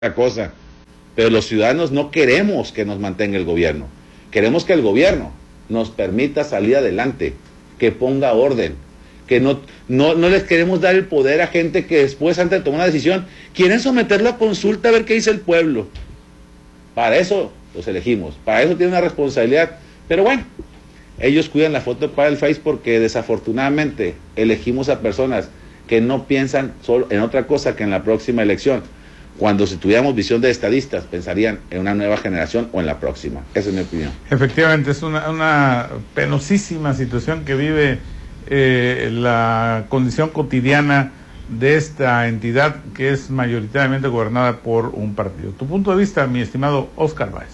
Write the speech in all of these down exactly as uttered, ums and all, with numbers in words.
cosa, pero los ciudadanos no queremos que nos mantenga el gobierno, queremos que el gobierno nos permita salir adelante, que ponga orden, que no, no, no les queremos dar el poder a gente que después, antes de tomar una decisión, quieren someterlo a consulta a ver qué dice el pueblo. Para eso los elegimos, para eso tienen una responsabilidad, pero bueno, ellos cuidan la foto para el Face porque desafortunadamente elegimos a personas que no piensan solo en otra cosa que en la próxima elección. Cuando si tuviéramos visión de estadistas, pensarían en una nueva generación o en la próxima. Esa es mi opinión. Efectivamente, es una, una penosísima situación que vive eh, la condición cotidiana de esta entidad que es mayoritariamente gobernada por un partido. Tu punto de vista, mi estimado Oscar Báez.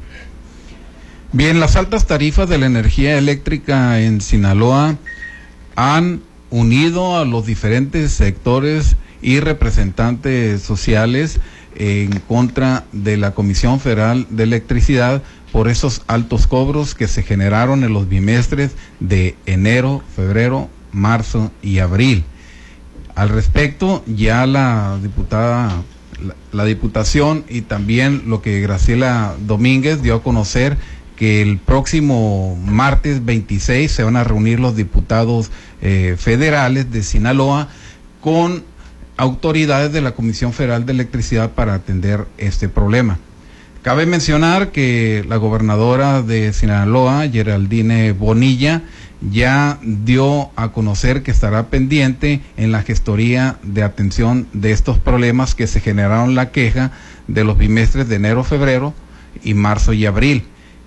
Bien, las altas tarifas de la energía eléctrica en Sinaloa han unido a los diferentes sectores y representantes sociales en contra de la Comisión Federal de Electricidad por esos altos cobros que se generaron en los bimestres de enero, febrero, marzo y abril. Al respecto, ya la diputada, la, la diputación y también lo que Graciela Domínguez dio a conocer que el próximo martes veintiséis se van a reunir los diputados eh, federales de Sinaloa con autoridades de la Comisión Federal de Electricidad para atender este problema. Cabe mencionar que la gobernadora de Sinaloa, Geraldine Bonilla, ya dio a conocer que estará pendiente en la gestoría de atención de estos problemas que se generaron la queja de los bimestres de enero, febrero y marzo y abril.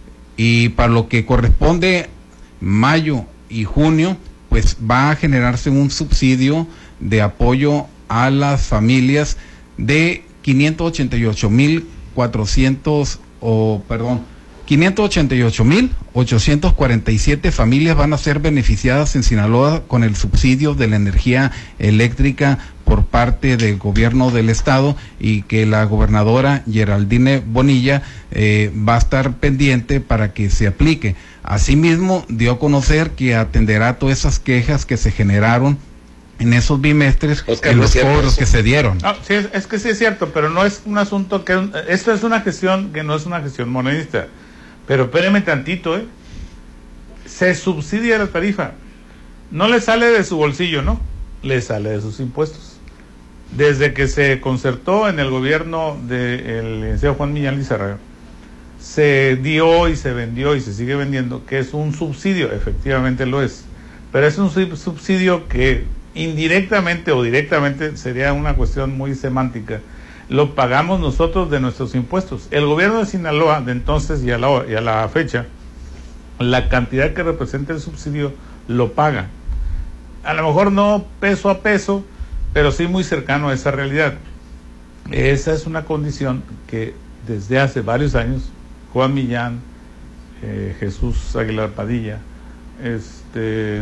Y para lo que corresponde mayo y junio, pues va a generarse un subsidio de apoyo a las familias de quinientos ochenta y ocho mil cuatrocientos, o perdón, quinientos ochenta y ocho mil ochocientos cuarenta y siete familias van a ser beneficiadas en Sinaloa con el subsidio de la energía eléctrica por parte del gobierno del estado, y que la gobernadora Geraldine Bonilla eh, va a estar pendiente para que se aplique. Asimismo, dio a conocer que atenderá todas esas quejas que se generaron en esos bimestres, Oscar, en los cobros que se dieron. No, sí, es, es que sí es cierto, pero no es un asunto que... Esto es una gestión que no es una gestión monedista. Pero espéreme tantito, ¿eh? Se subsidia la tarifa. No le sale de su bolsillo, ¿no? Le sale de sus impuestos. Desde que se concertó en el gobierno del licenciado Juan Millán Lizarraga, se dio y se vendió y se sigue vendiendo que es un subsidio, efectivamente lo es, pero es un subsidio que indirectamente o directamente sería una cuestión muy semántica. Lo pagamos nosotros de nuestros impuestos. El gobierno de Sinaloa, de entonces y a la, y a la fecha, la cantidad que representa el subsidio lo paga. A lo mejor no peso a peso, pero sí muy cercano a esa realidad. Esa es una condición que desde hace varios años, Juan Millán, eh, Jesús Aguilar Padilla, este,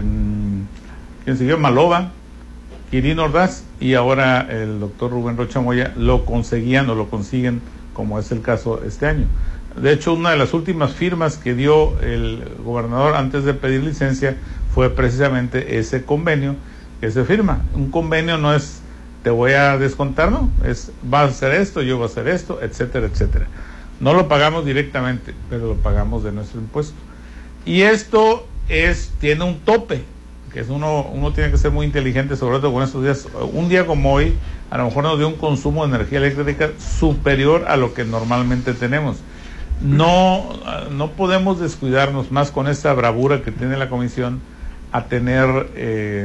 quien siguió Maloba, Quirino Ordaz y ahora el doctor Rubén Rocha Moya lo conseguían o lo consiguen, como es el caso este año. De hecho, una de las últimas firmas que dio el gobernador antes de pedir licencia fue precisamente ese convenio que se firma. Un convenio no es te voy a descontar, no, es vas a hacer esto, yo voy a hacer esto, etcétera, etcétera. No lo pagamos directamente, pero lo pagamos de nuestro impuesto. Y esto es tiene un tope, que es uno, uno tiene que ser muy inteligente, sobre todo con estos días. Un día como hoy, a lo mejor nos dio un consumo de energía eléctrica superior a lo que normalmente tenemos. No, no podemos descuidarnos más con esta bravura que tiene la comisión a tener eh,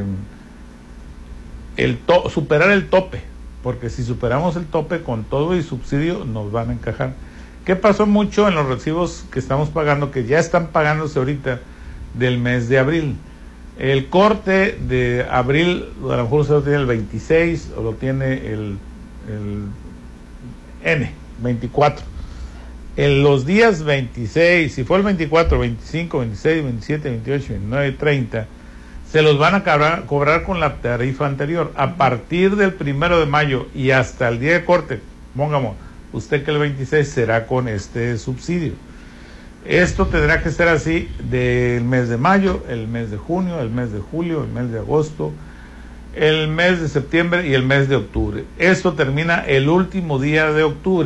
el to, superar el tope, porque si superamos el tope con todo y subsidio nos van a encajar. ¿Qué pasó mucho en los recibos que estamos pagando, que ya están pagándose ahorita del mes de abril? El corte de abril, a lo mejor usted lo tiene el veintiséis o lo tiene el, el N, veinticuatro. En los días veintiséis, si fue el veinticuatro, veinticinco, veintiséis, veintisiete, veintiocho, veintinueve, treinta, se los van a cobrar, cobrar con la tarifa anterior. A partir del primero de mayo y hasta el día de corte, pongamos, usted que el veintiséis será con este subsidio. Esto tendrá que ser así del mes de mayo, el mes de junio, el mes de julio, el mes de agosto, el mes de septiembre y el mes de octubre. Esto termina el último día de octubre.